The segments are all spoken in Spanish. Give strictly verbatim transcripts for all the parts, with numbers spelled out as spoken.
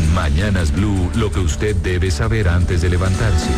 Mañanas Blue, lo que usted debe saber antes de levantarse.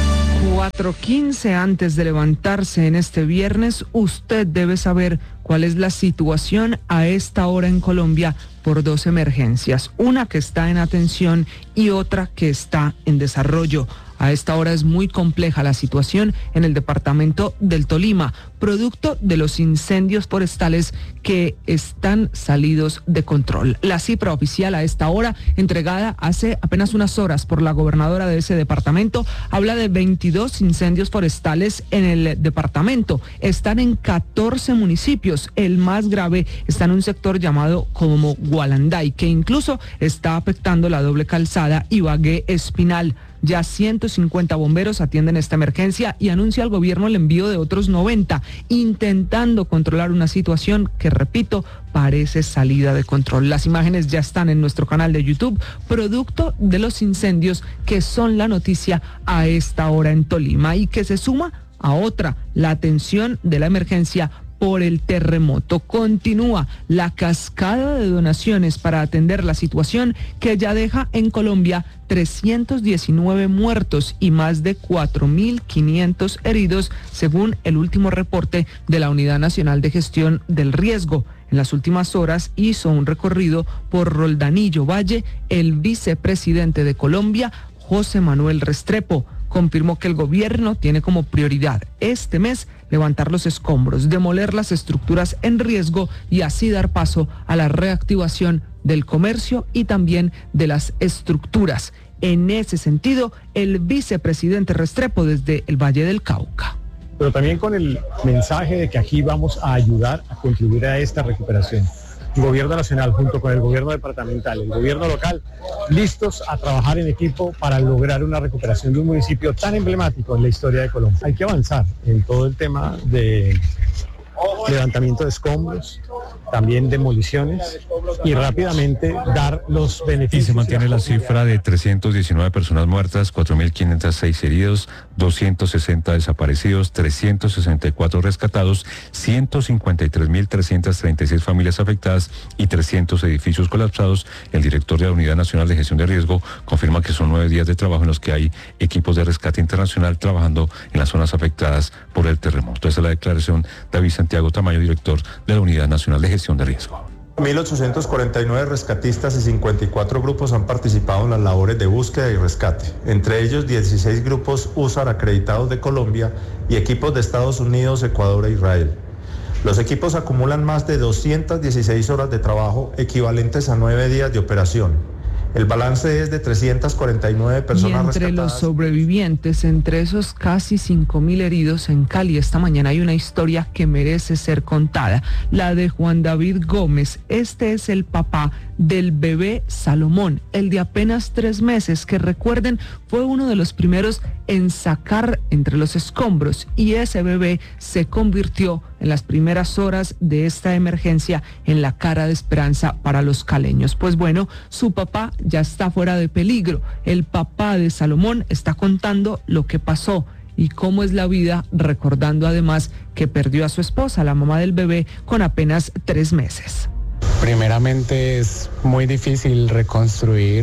cuatro quince antes de levantarse en este viernes, usted debe saber cuál es la situación a esta hora en Colombia por dos emergencias, una que está en atención y otra que está en desarrollo. A esta hora es muy compleja la situación en el departamento del Tolima, producto de los incendios forestales que están salidos de control. La cifra oficial a esta hora, entregada hace apenas unas horas por la gobernadora de ese departamento, habla de veintidós incendios forestales en el departamento. Están en catorce municipios. El más grave está en un sector llamado como Gualanday, que incluso está afectando la doble calzada Ibagué Espinal. Ya ciento cincuenta bomberos atienden esta emergencia y anuncia al gobierno el envío de otros noventa, intentando controlar una situación que, repito, parece salida de control. Las imágenes ya están en nuestro canal de YouTube, producto de los incendios que son la noticia a esta hora en Tolima y que se suma a otra, la atención de la emergencia por el terremoto. Continúa la cascada de donaciones para atender la situación que ya deja en Colombia trescientos diecinueve muertos y más de cuatro mil quinientos heridos, según el último reporte de la Unidad Nacional de Gestión del Riesgo. En las últimas horas hizo un recorrido por Roldanillo Valle el vicepresidente de Colombia, José Manuel Restrepo. Confirmó que el gobierno tiene como prioridad este mes levantar los escombros, demoler las estructuras en riesgo y así dar paso a la reactivación del comercio y también de las estructuras. En ese sentido, el vicepresidente Restrepo desde el Valle del Cauca. Pero también con el mensaje de que aquí vamos a ayudar a contribuir a esta recuperación. El gobierno nacional junto con el gobierno departamental, el gobierno local, listos a trabajar en equipo para lograr una recuperación de un municipio tan emblemático en la historia de Colombia. Hay que avanzar en todo el tema de levantamiento de escombros, también demoliciones y rápidamente dar los beneficios. Y se mantiene la cifra de trescientas diecinueve personas muertas, cuatro mil quinientos seis heridos, doscientos sesenta desaparecidos, trescientos sesenta y cuatro rescatados, ciento cincuenta y tres mil trescientas treinta y seis familias afectadas y trescientos edificios colapsados. El director de la Unidad Nacional de Gestión de Riesgo confirma que son nueve días de trabajo en los que hay equipos de rescate internacional trabajando en las zonas afectadas por el terremoto. Esa es la declaración de David Santiago Tamayo, director de la Unidad Nacional de Gestión de Riesgo. mil ochocientos cuarenta y nueve rescatistas y cincuenta y cuatro grupos han participado en las labores de búsqueda y rescate, entre ellos dieciséis grupos U S A R acreditados de Colombia y equipos de Estados Unidos, Ecuador e Israel. Los equipos acumulan más de doscientas dieciséis horas de trabajo, equivalentes a nueve días de operación. El balance es de trescientas cuarenta y nueve personas rescatadas. Y entre rescatadas. Los sobrevivientes, entre esos casi cinco mil heridos en Cali, esta mañana hay una historia que merece ser contada, la de Juan David Gómez. Este es el papá del bebé Salomón, el de apenas tres meses, que recuerden fue uno de los primeros en sacar entre los escombros, y ese bebé se convirtió en las primeras horas de esta emergencia en la cara de esperanza para los caleños. Pues bueno, su papá ya está fuera de peligro. El papá de Salomón está contando lo que pasó y cómo es la vida, recordando además que perdió a su esposa, la mamá del bebé, con apenas tres meses. Primeramente es muy difícil reconstruir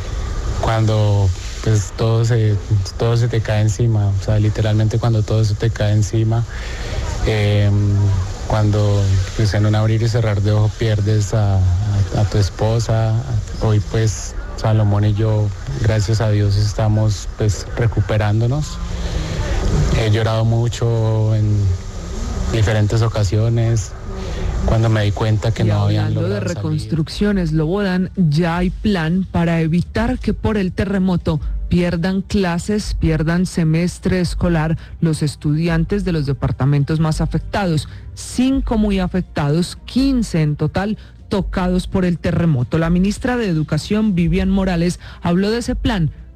cuando pues todo se, todo se te cae encima, o sea, literalmente cuando todo se te cae encima, eh, cuando pues en un abrir y cerrar de ojos pierdes a, a, a tu esposa. Hoy pues Salomón y yo, gracias a Dios, estamos pues recuperándonos. He llorado mucho en diferentes ocasiones, cuando me di cuenta que y no habían logrado logrado de reconstrucciones, Lobodan, ya hay plan para evitar que por el terremoto pierdan clases, pierdan semestre escolar los estudiantes de los departamentos más afectados. Cinco muy afectados, quince en total tocados por el terremoto. La ministra de Educación, Vivian Morales, habló de ese plan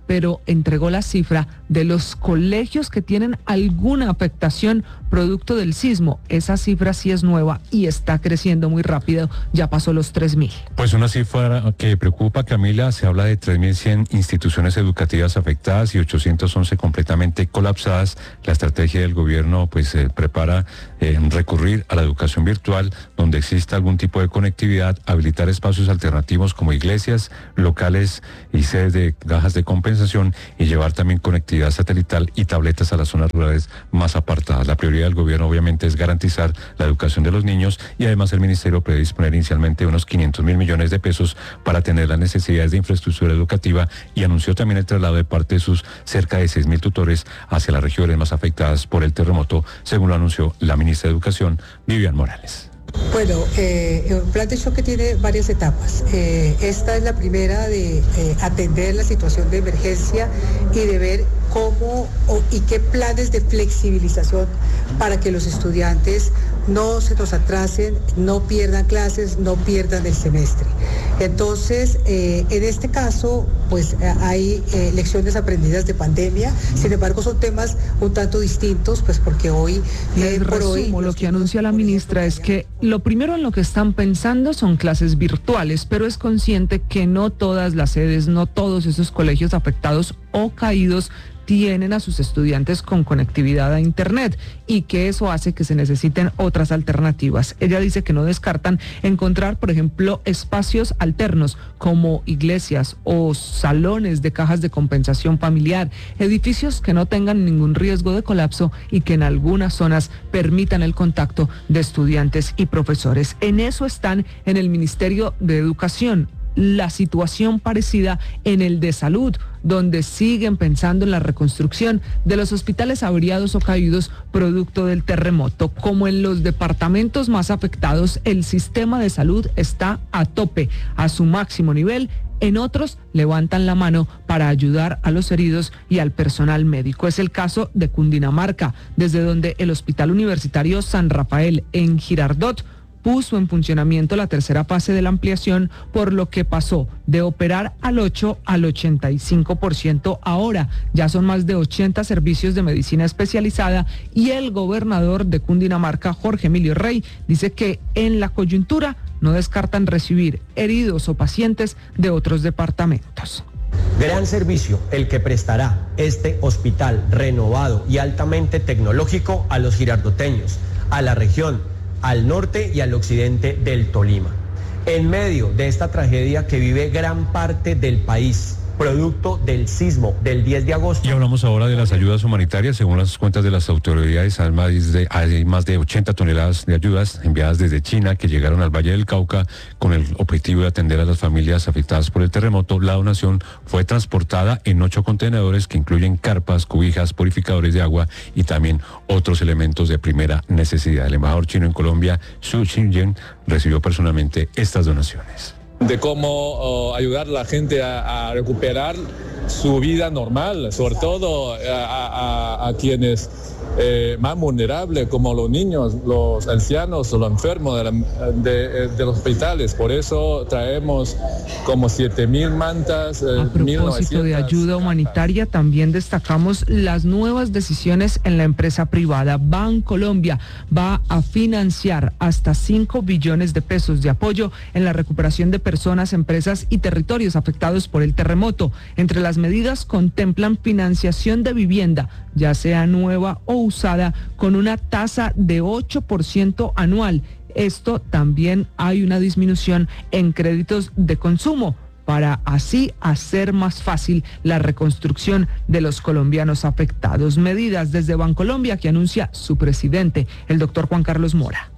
pero entregó la cifra de los colegios que tienen alguna afectación producto del sismo. Esa cifra sí es nueva y está creciendo muy rápido, ya pasó los tres mil. Pues una cifra que preocupa, Camila, se habla de tres mil cien instituciones educativas afectadas y ochocientas once completamente colapsadas. La estrategia del gobierno pues eh, prepara eh, recurrir a la educación virtual, donde exista algún tipo de conectividad, habilitar espacios alternativos como iglesias, locales y sedes de cajas de compensación y llevar también conectividad satelital y tabletas a las zonas rurales más apartadas. La prioridad del gobierno obviamente es garantizar la educación de los niños y además el ministerio prevé disponer inicialmente unos quinientos mil millones de pesos para atender las necesidades de infraestructura educativa y anunció también el traslado de parte de sus cerca de seis mil tutores hacia las regiones más afectadas por el terremoto, según lo anunció la ministra de Educación, Vivian Morales. Bueno, eh, el plan de choque tiene varias etapas. Eh, esta es la primera de eh, atender la situación de emergencia y de ver cómo o, y qué planes de flexibilización para que los estudiantes no se nos atrasen, no pierdan clases, no pierdan el semestre. Entonces, eh, en este caso, pues hay eh, lecciones aprendidas de pandemia, sin embargo son temas un tanto distintos, pues porque hoy... Les eh, por resumo, hoy, lo que anuncia la ministra es que lo primero en lo que están pensando son clases virtuales, pero es consciente que no todas las sedes, no todos esos colegios afectados o caídos tienen a sus estudiantes con conectividad a internet y que eso hace que se necesiten otras alternativas. Ella dice que no descartan encontrar, por ejemplo, espacios alternos como iglesias o salones de cajas de compensación familiar, edificios que no tengan ningún riesgo de colapso y que en algunas zonas permitan el contacto de estudiantes y profesores. En eso están en el Ministerio de Educación. La situación parecida en el de salud, donde siguen pensando en la reconstrucción de los hospitales averiados o caídos producto del terremoto. Como en los departamentos más afectados, el sistema de salud está a tope, a su máximo nivel. En otros levantan la mano para ayudar a los heridos y al personal médico. Es el caso de Cundinamarca, desde donde el Hospital Universitario San Rafael en Girardot puso en funcionamiento la tercera fase de la ampliación, por lo que pasó de operar al ocho al ochenta y cinco por ciento ahora. Ya son más de ochenta servicios de medicina especializada y el gobernador de Cundinamarca, Jorge Emilio Rey, dice que en la coyuntura no descartan recibir heridos o pacientes de otros departamentos. Gran servicio el que prestará este hospital renovado y altamente tecnológico a los girardoteños, a la región, al norte y al occidente del Tolima. En medio de esta tragedia que vive gran parte del país, producto del sismo del diez de agosto. Y hablamos ahora de las ayudas humanitarias. Según las cuentas de las autoridades, hay más de, hay más de ochenta toneladas de ayudas enviadas desde China que llegaron al Valle del Cauca con el objetivo de atender a las familias afectadas por el terremoto. La donación fue transportada en ocho contenedores que incluyen carpas, cobijas, purificadores de agua y también otros elementos de primera necesidad. El embajador chino en Colombia, Xu Xinjiang, recibió personalmente estas donaciones. De cómo uh, ayudar a la gente a, a recuperar su vida normal, sobre todo a, a, a quienes eh, más vulnerables, como los niños, los ancianos o los enfermos de, la, de, de los hospitales. Por eso traemos como siete mil mantas. Eh, a propósito de ayuda humanitaria, también destacamos las nuevas decisiones en la empresa privada. Bancolombia va a financiar hasta cinco billones de pesos de apoyo en la recuperación de personas, empresas y territorios afectados por el terremoto. Entre las medidas contemplan financiación de vivienda, ya sea nueva o usada, con una tasa de ocho por ciento anual. Esto también hay una disminución en créditos de consumo para así hacer más fácil la reconstrucción de los colombianos afectados. Medidas desde Bancolombia que anuncia su presidente, el doctor Juan Carlos Mora.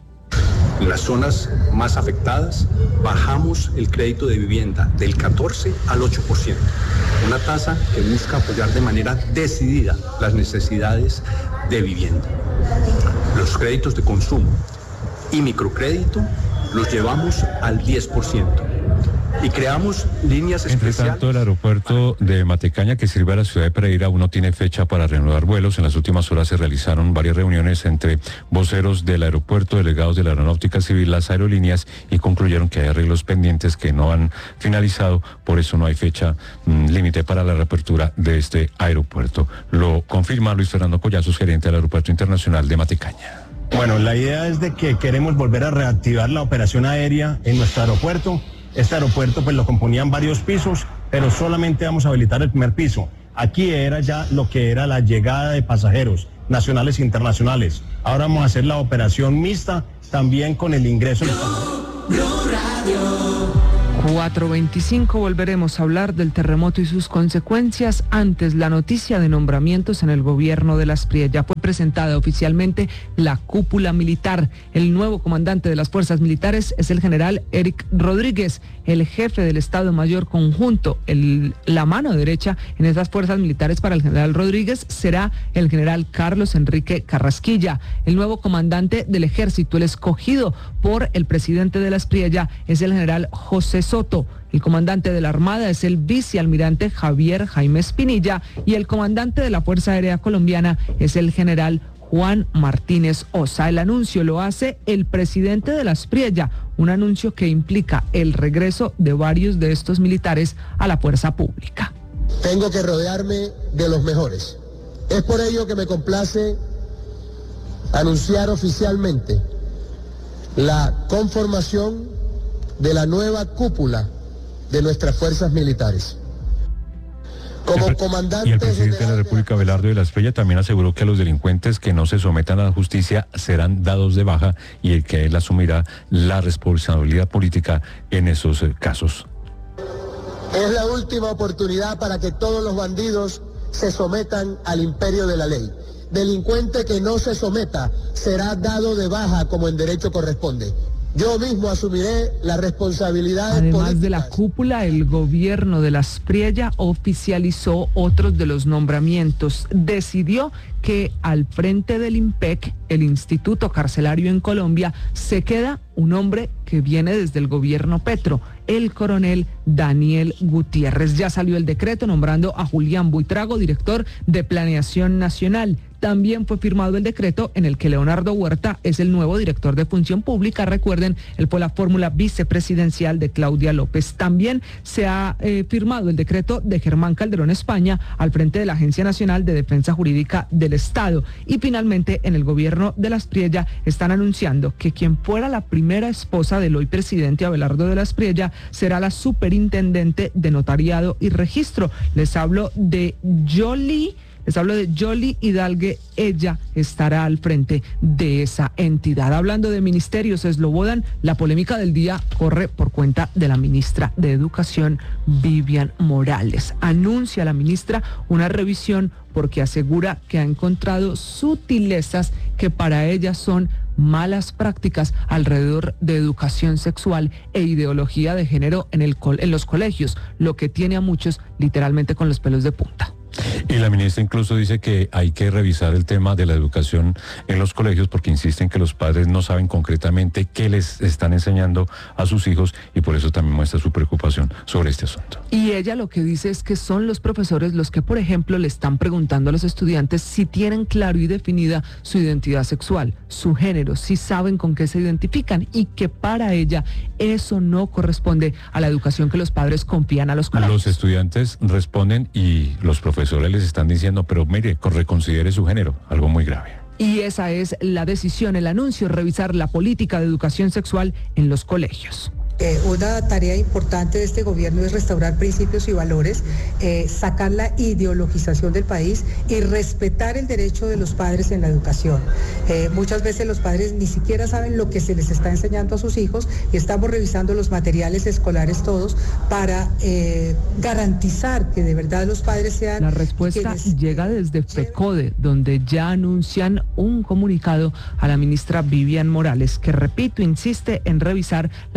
En las zonas más afectadas bajamos el crédito de vivienda del catorce al ocho por ciento, una tasa que busca apoyar de manera decidida las necesidades de vivienda. Los créditos de consumo y microcrédito los llevamos al diez por ciento. y creamos líneas Entre especiales. tanto, el aeropuerto de Matecaña, que sirve a la ciudad de Pereira, aún no tiene fecha para reanudar vuelos. En las últimas horas se realizaron varias reuniones entre voceros del aeropuerto, delegados de la Aeronáutica Civil, las aerolíneas, y concluyeron que hay arreglos pendientes que no han finalizado. Por eso no hay fecha mmm, límite para la reapertura de este aeropuerto. Lo confirma Luis Fernando Collazos, gerente del Aeropuerto Internacional de Matecaña. Bueno, la idea es de que queremos volver a reactivar la operación aérea en nuestro aeropuerto. Este aeropuerto pues lo componían varios pisos, pero solamente vamos a habilitar el primer piso. Aquí era ya lo que era la llegada de pasajeros nacionales e internacionales. Ahora vamos a hacer la operación mixta también con el ingreso de cuatro veinticinco, volveremos a hablar del terremoto y sus consecuencias. Antes, la noticia de nombramientos en el gobierno de las Prie. Ya fue presentada oficialmente la cúpula militar. El nuevo comandante de las fuerzas militares es el general Eric Rodríguez, el jefe del Estado Mayor Conjunto. El, la mano derecha en esas fuerzas militares para el general Rodríguez será el general Carlos Enrique Carrasquilla. El nuevo comandante del ejército, el escogido por el presidente de las Prie, es el general José Soto. El comandante de la Armada es el vicealmirante Javier Jaime Espinilla y el comandante de la Fuerza Aérea Colombiana es el general Juan Martínez Osa. El anuncio lo hace el presidente de las Prie, un anuncio que implica el regreso de varios de estos militares a la fuerza pública. Tengo que rodearme de los mejores. Es por ello que me complace anunciar oficialmente la conformación de la nueva cúpula de nuestras fuerzas militares. Como comandante y el presidente de la República, Abelardo de la Espriella, también aseguró que los delincuentes que no se sometan a la justicia serán dados de baja y el que él asumirá la responsabilidad política en esos casos. Es la última oportunidad para que todos los bandidos se sometan al imperio de la ley. Delincuente que no se someta será dado de baja como en derecho corresponde. Yo mismo asumiré la responsabilidad. Además de la cúpula, el gobierno de las Prie oficializó otros de los nombramientos. Decidió que al frente del INPEC, el Instituto Carcelario en Colombia, se queda un hombre que viene desde el gobierno Petro, el coronel Daniel Gutiérrez. Ya salió el decreto nombrando a Julián Buitrago, director de Planeación Nacional. También fue firmado el decreto en el que Leonardo Huerta es el nuevo director de Función Pública. Recuerden, él fue la fórmula vicepresidencial de Claudia López. También se ha eh, firmado el decreto de Germán Calderón España al frente de la Agencia Nacional de Defensa Jurídica del Estado. Y finalmente, en el gobierno de las Prie están anunciando que quien fuera la primera esposa del hoy presidente Abelardo de las Prie será la superintendente de notariado y registro. Les hablo de Jolie. Les hablo de Jolie Hidalgue, ella estará al frente de esa entidad. Hablando de ministerios, Eslobodan, la polémica del día corre por cuenta de la ministra de Educación, Vivian Morales. Anuncia la ministra una revisión porque asegura que ha encontrado sutilezas que para ella son malas prácticas alrededor de educación sexual e ideología de género en, el, en los colegios, lo que tiene a muchos literalmente con los pelos de punta. Y la ministra incluso dice que hay que revisar el tema de la educación en los colegios porque insisten que los padres no saben concretamente qué les están enseñando a sus hijos y por eso también muestra su preocupación sobre este asunto. Y ella lo que dice es que son los profesores los que, por ejemplo, le están preguntando a los estudiantes si tienen claro y definida su identidad sexual, su género, si saben con qué se identifican y que para ella eso no corresponde a la educación que los padres confían a los colegios. Los estudiantes responden y los profesores les están diciendo, pero mire, reconsidere su género, algo muy grave. Y esa es la decisión, el anuncio, revisar la política de educación sexual en los colegios. Eh, una tarea importante de este gobierno es restaurar principios y valores, eh, sacar la ideologización del país y respetar el derecho de los padres en la educación. Eh, muchas veces los padres ni siquiera saben lo que se les está enseñando a sus hijos y estamos revisando los materiales escolares todos para eh, garantizar que de verdad los padres sean... La respuesta quienes... llega desde FECODE, donde ya anuncian un comunicado a la ministra Vivian Morales, que repito, insiste en revisar la política de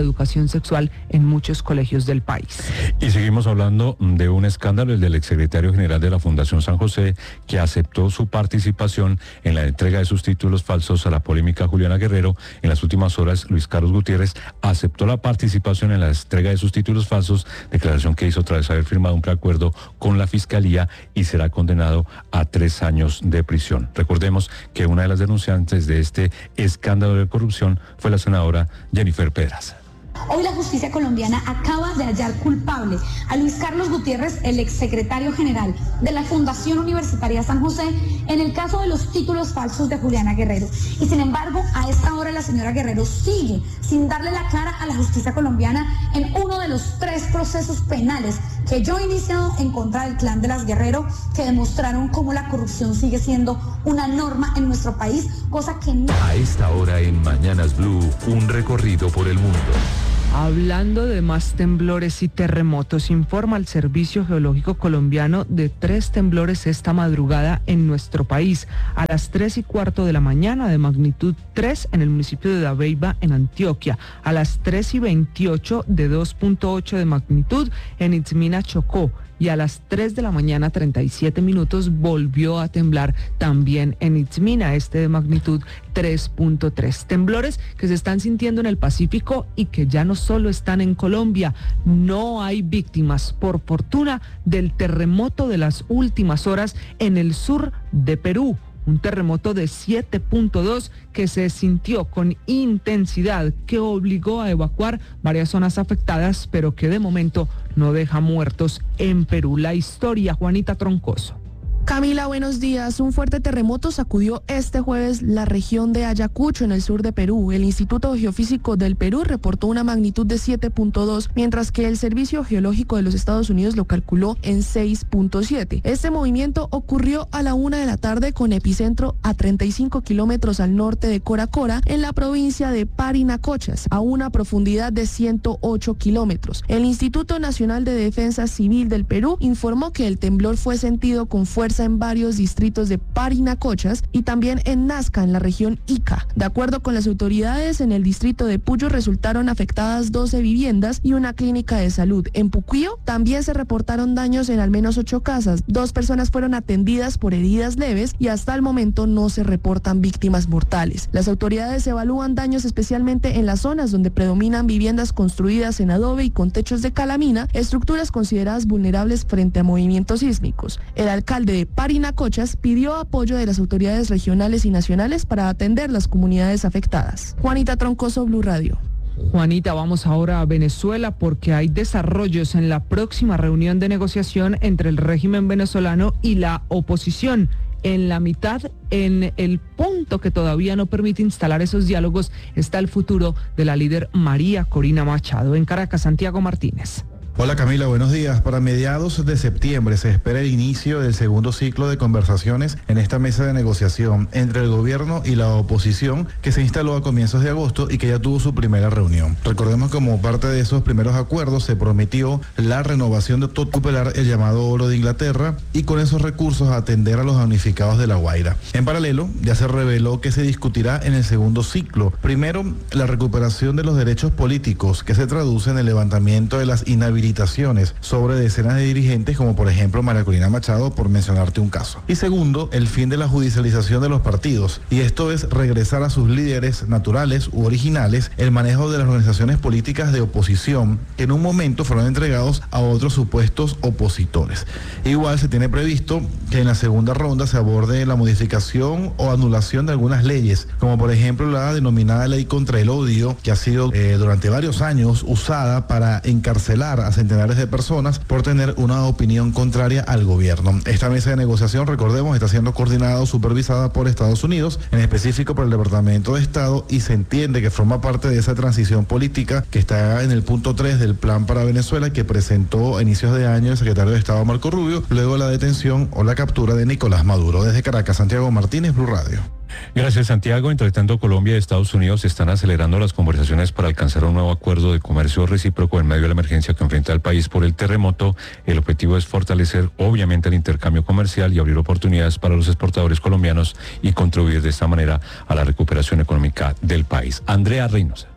educación sexual en muchos colegios del país. Y seguimos hablando de un escándalo, el del exsecretario general de la Fundación San José, que aceptó su participación en la entrega de sus títulos falsos a la polémica Juliana Guerrero. En las últimas horas, Luis Carlos Gutiérrez aceptó la participación en la entrega de sus títulos falsos, declaración que hizo tras haber firmado un preacuerdo con la Fiscalía, y será condenado a tres años de prisión. Recordemos que una de las denunciantes de este escándalo de corrupción fue la senadora Jennifer Pedraza. Hoy la justicia colombiana acaba de hallar culpable a Luis Carlos Gutiérrez, el exsecretario general de la Fundación Universitaria San José, en el caso de los títulos falsos de Juliana Guerrero. Y sin embargo, a esta hora la señora Guerrero sigue sin darle la cara a la justicia colombiana en uno de los tres procesos penales que yo he iniciado en contra del clan de las Guerrero, que demostraron cómo la corrupción sigue siendo una norma en nuestro país, cosa que no... A esta hora en Mañanas Blue, un recorrido por el mundo. Hablando de más temblores y terremotos, informa el Servicio Geológico Colombiano de tres temblores esta madrugada en nuestro país. A las tres y cuarto de la mañana, de magnitud tres en el municipio de Dabeiba, en Antioquia. A las tres y veintiocho, de dos punto ocho de magnitud en Itzmina, Chocó. Y a las tres de la mañana, treinta y siete minutos, volvió a temblar también en Itzmina, este de magnitud tres punto tres. Temblores que se están sintiendo en el Pacífico y que ya no solo están en Colombia. No hay víctimas, por fortuna, del terremoto de las últimas horas en el sur de Perú. Un terremoto de siete punto dos que se sintió con intensidad, que obligó a evacuar varias zonas afectadas, pero que de momento no deja muertos en Perú. La historia, Juanita Troncoso. Camila, buenos días. Un fuerte terremoto sacudió este jueves la región de Ayacucho, en el sur de Perú. El Instituto Geofísico del Perú reportó una magnitud de siete punto dos, mientras que el Servicio Geológico de los Estados Unidos lo calculó en seis punto siete. Este movimiento ocurrió a la una de la tarde, con epicentro a treinta y cinco kilómetros al norte de Cora Cora, en la provincia de Parinacochas, a una profundidad de ciento ocho kilómetros. El Instituto Nacional de Defensa Civil del Perú informó que el temblor fue sentido con fuerza en varios distritos de Parinacochas y también en Nazca, en la región Ica. De acuerdo con las autoridades, en el distrito de Puyo resultaron afectadas doce viviendas y una clínica de salud. En Puquío también se reportaron daños en al menos ocho casas. Dos personas fueron atendidas por heridas leves y hasta el momento no se reportan víctimas mortales. Las autoridades evalúan daños especialmente en las zonas donde predominan viviendas construidas en adobe y con techos de calamina, estructuras consideradas vulnerables frente a movimientos sísmicos. El alcalde de Parinacochas pidió apoyo de las autoridades regionales y nacionales para atender las comunidades afectadas. Juanita Troncoso, Blue Radio. Juanita, vamos ahora a Venezuela porque hay desarrollos en la próxima reunión de negociación entre el régimen venezolano y la oposición. En la mitad, en el punto que todavía no permite instalar esos diálogos, está el futuro de la líder María Corina Machado. En Caracas, Santiago Martínez. Hola Camila, buenos días. Para mediados de septiembre se espera el inicio del segundo ciclo de conversaciones en esta mesa de negociación entre el gobierno y la oposición, que se instaló a comienzos de agosto y que ya tuvo su primera reunión. Recordemos que como parte de esos primeros acuerdos se prometió la renovación de recuperar el llamado oro de Inglaterra y con esos recursos atender a los damnificados de La Guaira. En paralelo, ya se reveló que se discutirá en el segundo ciclo. Primero, la recuperación de los derechos políticos, que se traduce en el levantamiento de las inhabilitaciones sobre decenas de dirigentes, como por ejemplo María Corina Machado, por mencionarte un caso. Y segundo, el fin de la judicialización de los partidos, y esto es regresar a sus líderes naturales u originales el manejo de las organizaciones políticas de oposición, que en un momento fueron entregados a otros supuestos opositores. Igual se tiene previsto que en la segunda ronda se aborde la modificación o anulación de algunas leyes, como por ejemplo la denominada ley contra el odio, que ha sido eh, durante varios años usada para encarcelar a centenares de personas por tener una opinión contraria al gobierno. Esta mesa de negociación, recordemos, está siendo coordinada o supervisada por Estados Unidos, en específico por el Departamento de Estado, y se entiende que forma parte de esa transición política que está en el punto tres del plan para Venezuela, que presentó a inicios de año el secretario de Estado Marco Rubio, luego de la detención o la captura de Nicolás Maduro. Desde Caracas, Santiago Martínez, Blue Radio. Gracias, Santiago. Entre tanto, Colombia y Estados Unidos están acelerando las conversaciones para alcanzar un nuevo acuerdo de comercio recíproco en medio de la emergencia que enfrenta el país por el terremoto. El objetivo es fortalecer, obviamente, el intercambio comercial y abrir oportunidades para los exportadores colombianos y contribuir de esta manera a la recuperación económica del país. Andrea Reynosa.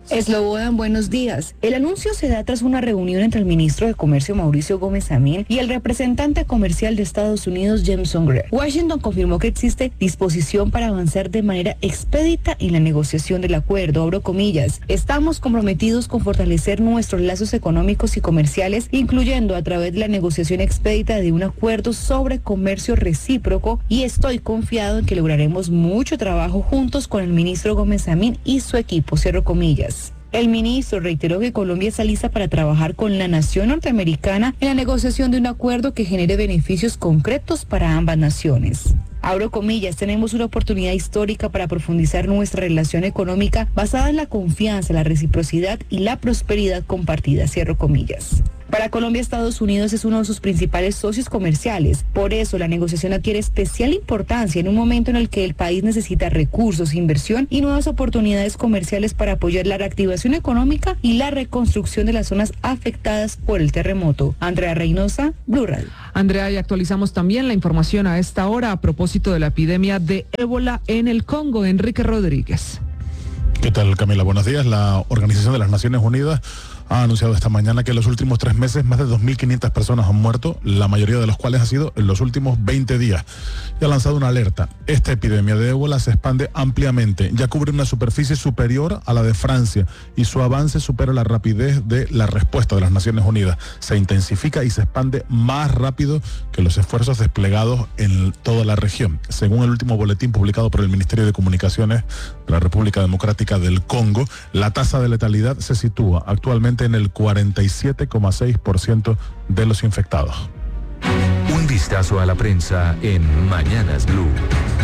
Slobodan, buenos días. El anuncio se da tras una reunión entre el ministro de Comercio Mauricio Gómez Amín y el representante comercial de Estados Unidos Jameson Greer. Washington confirmó que existe disposición para avanzar de manera expedita en la negociación del acuerdo, abro comillas. Estamos comprometidos con fortalecer nuestros lazos económicos y comerciales, incluyendo a través de la negociación expedita de un acuerdo sobre comercio recíproco, y estoy confiado en que lograremos mucho trabajo juntos con el ministro Gómez Amín y su equipo, cierro comillas. El ministro reiteró que Colombia está lista para trabajar con la nación norteamericana en la negociación de un acuerdo que genere beneficios concretos para ambas naciones. Abro comillas, tenemos una oportunidad histórica para profundizar nuestra relación económica basada en la confianza, la reciprocidad y la prosperidad compartida, cierro comillas. Para Colombia, Estados Unidos es uno de sus principales socios comerciales. Por eso, la negociación adquiere especial importancia en un momento en el que el país necesita recursos, inversión y nuevas oportunidades comerciales para apoyar la reactivación económica y la reconstrucción de las zonas afectadas por el terremoto. Andrea Reynosa, Blue Radio. Andrea, y actualizamos también la información a esta hora a propósito de la epidemia de ébola en el Congo. Enrique Rodríguez. ¿Qué tal, Camila? Buenos días. La Organización de las Naciones Unidas ha anunciado esta mañana que en los últimos tres meses más de dos mil quinientas personas han muerto, la mayoría de los cuales ha sido en los últimos veinte días. Y ha lanzado una alerta. Esta epidemia de ébola se expande ampliamente, ya cubre una superficie superior a la de Francia y su avance supera la rapidez de la respuesta de las Naciones Unidas. Se intensifica y se expande más rápido que los esfuerzos desplegados en toda la región. Según el último boletín publicado por el Ministerio de Comunicaciones de la República Democrática del Congo, la tasa de letalidad se sitúa actualmente en el cuarenta y siete coma seis por ciento de los infectados. Un vistazo a la prensa en Mañanas Blue.